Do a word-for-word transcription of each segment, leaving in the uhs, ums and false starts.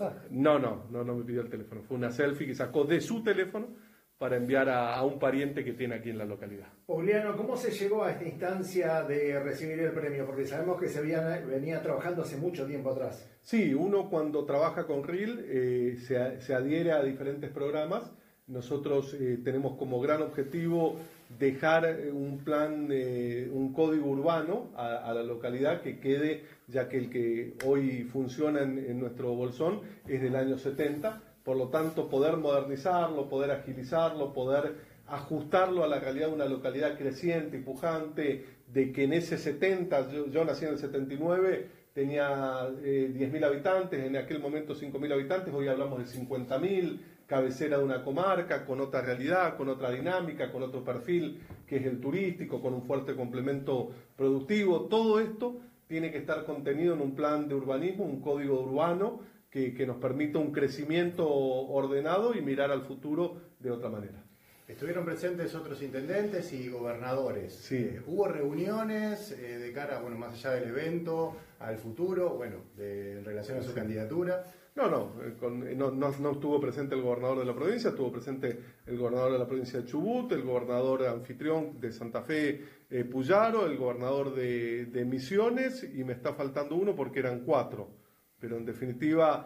pasaje. No, no, no, no me pidió el teléfono. Fue una selfie que sacó de su teléfono para enviar a, a un pariente que tiene aquí en la localidad. Pauliano, ¿cómo se llegó a esta instancia de recibir el premio? Porque sabemos que se había, venía trabajando hace mucho tiempo atrás. Sí, uno cuando trabaja con R I L eh, se, se adhiere a diferentes programas. Nosotros eh, tenemos como gran objetivo dejar eh, un plan, eh, un código urbano a, a la localidad que quede, ya que el que hoy funciona en, en nuestro Bolsón es del año setenta, por lo tanto poder modernizarlo, poder agilizarlo, poder ajustarlo a la realidad de una localidad creciente y pujante, de que en ese setenta, yo, yo nací en el setenta y nueve, tenía eh, diez mil habitantes, en aquel momento cinco mil habitantes, hoy hablamos de cincuenta mil, cabecera de una comarca, con otra realidad, con otra dinámica, con otro perfil que es el turístico, con un fuerte complemento productivo. Todo esto tiene que estar contenido en un plan de urbanismo, un código urbano que, que nos permita un crecimiento ordenado y mirar al futuro de otra manera. Estuvieron presentes otros intendentes y gobernadores. Sí. Eh, ¿Hubo reuniones eh, de cara, bueno, más allá del evento, al futuro, bueno, de, en relación a su sí. candidatura? No, no, eh, con, no, no, no estuvo presente el gobernador de la provincia, estuvo presente el gobernador de la provincia de Chubut, el gobernador anfitrión de Santa Fe, eh, Puyaro, el gobernador de, de Misiones, y me está faltando uno porque eran cuatro. Pero en definitiva,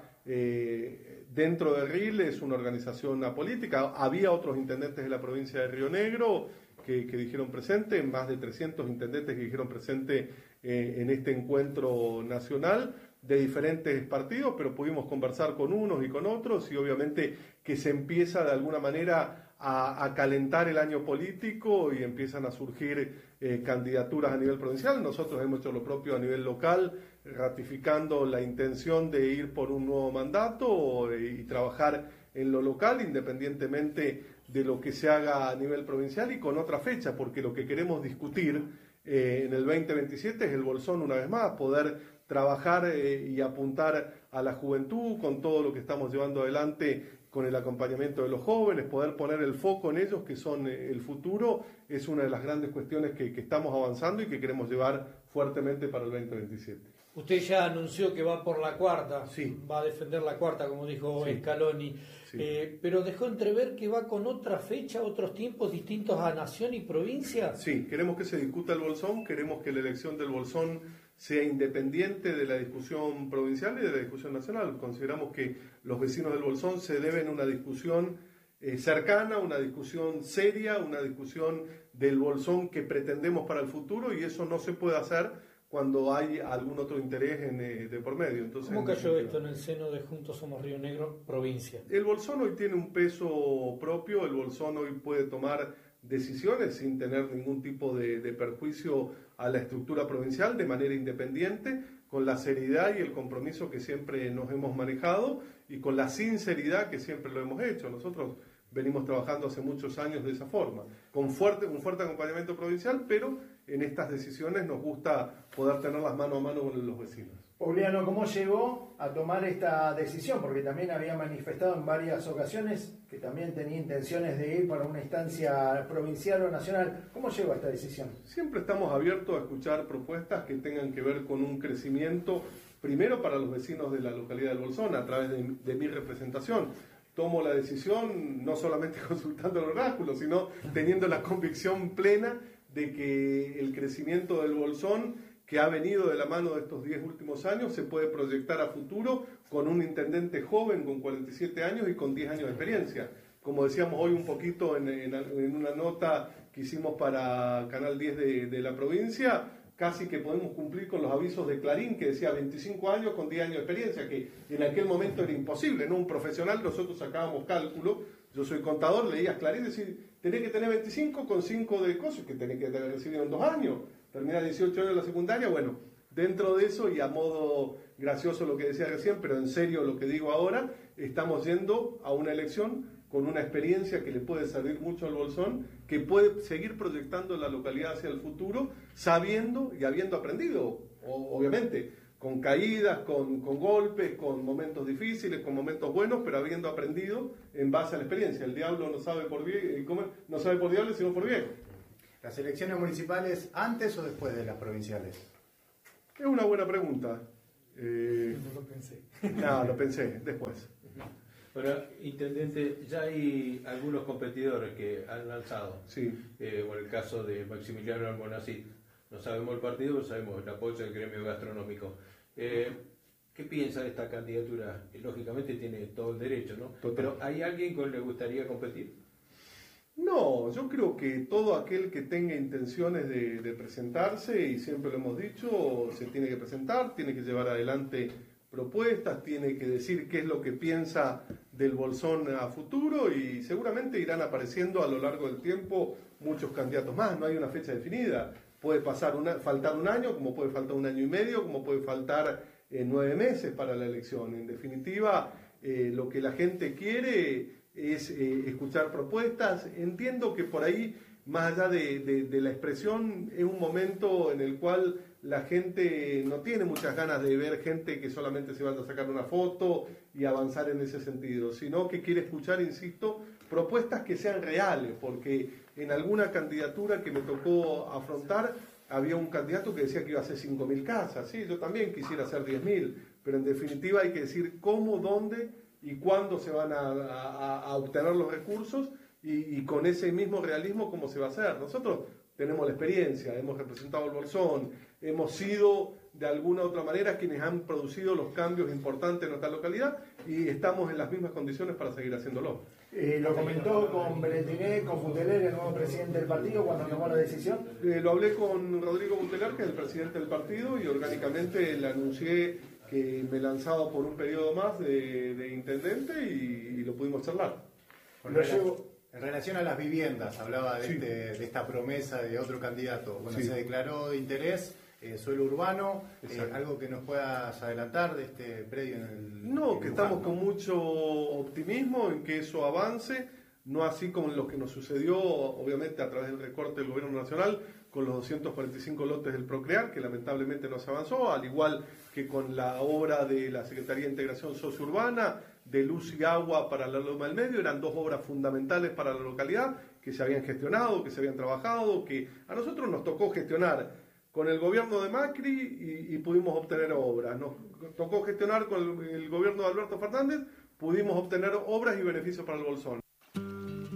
eh, dentro de R I L es una organización apolítica. Había otros intendentes de la provincia de Río Negro que, que dijeron presente, más de trescientos intendentes que dijeron presente eh, en este encuentro nacional de diferentes partidos, pero pudimos conversar con unos y con otros, y obviamente que se empieza de alguna manera a, a calentar el año político y empiezan a surgir eh, candidaturas a nivel provincial. Nosotros hemos hecho lo propio a nivel local, ratificando la intención de ir por un nuevo mandato y trabajar en lo local, independientemente de lo que se haga a nivel provincial, y con otra fecha, porque lo que queremos discutir eh, en el veinte veintisiete es el Bolsón una vez más, poder trabajar eh, y apuntar a la juventud con todo lo que estamos llevando adelante con el acompañamiento de los jóvenes, poder poner el foco en ellos, que son eh, el futuro, es una de las grandes cuestiones que, que estamos avanzando y que queremos llevar fuertemente para el veinte veintisiete. Usted ya anunció que va por la cuarta, sí. va a defender la cuarta, como dijo sí. Scaloni, sí. eh, pero dejó entrever que va con otra fecha, otros tiempos distintos a nación y provincia. Sí, queremos que se discuta el Bolsón, queremos que la elección del Bolsón sea independiente de la discusión provincial y de la discusión nacional. Consideramos que los vecinos del Bolsón se deben una discusión eh, cercana, una discusión seria, una discusión del Bolsón que pretendemos para el futuro, y eso no se puede hacer cuando hay algún otro interés en, eh, de por medio. Entonces, ¿cómo cayó esto en el seno de Juntos Somos Río Negro, provincia? El Bolsón hoy tiene un peso propio, el Bolsón hoy puede tomar decisiones sin tener ningún tipo de, de perjuicio a la estructura provincial, de manera independiente, con la seriedad y el compromiso que siempre nos hemos manejado y con la sinceridad que siempre lo hemos hecho. Nosotros venimos trabajando hace muchos años de esa forma, con fuerte, un fuerte acompañamiento provincial, pero en estas decisiones nos gusta poder tenerlas mano a mano con los vecinos. Pauliano, ¿cómo llegó a tomar esta decisión? Porque también había manifestado en varias ocasiones que también tenía intenciones de ir para una instancia provincial o nacional. ¿Cómo llegó a esta decisión? Siempre estamos abiertos a escuchar propuestas que tengan que ver con un crecimiento, primero para los vecinos de la localidad del Bolsón, a través de, de mi representación. Tomo la decisión no solamente consultando el oráculo, sino teniendo la convicción plena de que el crecimiento del Bolsón, que ha venido de la mano de estos diez últimos años, se puede proyectar a futuro con un intendente joven con cuarenta y siete años y con diez años de experiencia. Como decíamos hoy un poquito en, en, en una nota que hicimos para Canal diez de, de la provincia, casi que podemos cumplir con los avisos de Clarín, que decía veinticinco años con diez años de experiencia, que en aquel momento era imposible, ¿no? Un profesional, nosotros sacábamos cálculo, yo soy contador, leías Clarín, decir, tenés que tener veinticinco con cinco de cosas, que tenés que haber recibido en dos años, terminar dieciocho años la secundaria. Bueno, dentro de eso, y a modo gracioso lo que decía recién, pero en serio lo que digo ahora, estamos yendo a una elección con una experiencia que le puede servir mucho al Bolsón, que puede seguir proyectando la localidad hacia el futuro, sabiendo y habiendo aprendido, o, obviamente, con caídas, con, con golpes, con momentos difíciles, con momentos buenos, pero habiendo aprendido en base a la experiencia. El diablo no sabe por vie- no sabe por diablo, sino por viejo. ¿Las elecciones municipales antes o después de las provinciales? Es una buena pregunta. Eh, No lo pensé. no, lo pensé después. Ahora, intendente, ya hay algunos competidores que han lanzado. Sí. Eh, o en el caso de Maximiliano Almonacid, no sabemos el partido, pero sabemos el apoyo del gremio gastronómico. Eh, ¿Qué piensa de esta candidatura? Lógicamente tiene todo el derecho, ¿no? Total. Pero ¿hay alguien con el que le gustaría competir? No, yo creo que todo aquel que tenga intenciones de, de presentarse, y siempre lo hemos dicho, se tiene que presentar, tiene que llevar adelante propuestas, tiene que decir qué es lo que piensa del Bolsón a futuro, y seguramente irán apareciendo a lo largo del tiempo muchos candidatos más. No hay una fecha definida. Puede pasar una, faltar un año, como puede faltar un año y medio, como puede faltar eh, nueve meses para la elección. En definitiva, eh, lo que la gente quiere es eh, escuchar propuestas. Entiendo que por ahí, más allá de, de, de la expresión, es un momento en el cual la gente no tiene muchas ganas de ver gente que solamente se vaya a sacar una foto y avanzar en ese sentido, sino que quiere escuchar, insisto, propuestas que sean reales, porque en alguna candidatura que me tocó afrontar había un candidato que decía que iba a hacer cinco mil casas. Sí, yo también quisiera hacer diez mil, pero en definitiva hay que decir cómo, dónde y cuándo se van a, a, a obtener los recursos, y, y con ese mismo realismo cómo se va a hacer. Nosotros tenemos la experiencia, hemos representado el Bolsón, hemos sido de alguna u otra manera quienes han producido los cambios importantes en nuestra localidad, y estamos en las mismas condiciones para seguir haciéndolo. Eh, lo comentó con Bretiné, con Buteler, el nuevo presidente del partido, cuando tomó la decisión. Eh, lo hablé con Rodrigo Buteler, que es el presidente del partido, y orgánicamente le anuncié que me lanzaba por un periodo más de, de intendente, y, y lo pudimos charlar. Con Lo rela- llevo- En relación a las viviendas, hablaba de, Sí. este- de esta promesa de otro candidato. Bueno, Sí. se declaró de interés, eh, suelo urbano, eh, Exacto. algo que nos puedas adelantar de este predio en el... No, en que Luján, estamos ¿no? con mucho optimismo en que eso avance, no así como lo que nos sucedió, obviamente, a través del recorte del gobierno nacional, con los doscientos cuarenta y cinco lotes del Procrear, que lamentablemente no se avanzó, al igual que con la obra de la Secretaría de Integración Sociourbana, de Luz y Agua para la Loma del Medio. Eran dos obras fundamentales para la localidad, que se habían gestionado, que se habían trabajado, que a nosotros nos tocó gestionar con el gobierno de Macri, y, y pudimos obtener obras. Nos tocó gestionar con el, el gobierno de Alberto Fernández, pudimos obtener obras y beneficios para el Bolsón.